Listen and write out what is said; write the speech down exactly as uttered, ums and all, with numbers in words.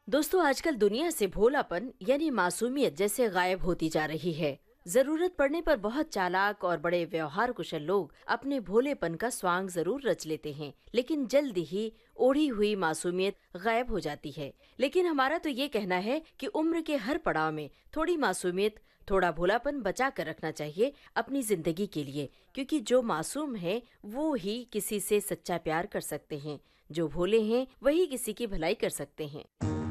दोस्तों, आजकल दुनिया से भोलापन यानी मासूमियत जैसे गायब होती जा रही है। जरूरत पड़ने पर बहुत चालाक और बड़े व्यवहार कुशल लोग अपने भोलेपन का स्वांग जरूर रच लेते हैं, लेकिन जल्दी ही ओढ़ी हुई मासूमियत गायब हो जाती है। लेकिन हमारा तो ये कहना है कि उम्र के हर पड़ाव में थोड़ी मासूमियत, थोड़ा भोलापन बचा कर रखना चाहिए अपनी जिंदगी के लिए, क्योंकि जो मासूम है वो ही किसी से सच्चा प्यार कर सकते हैं, जो भोले हैं वही किसी की भलाई कर सकते हैं।